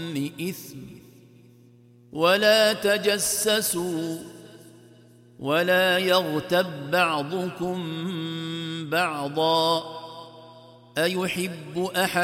إثم ولا تجسسوا ولا يغتب بعضكم بعضا أيحب أحد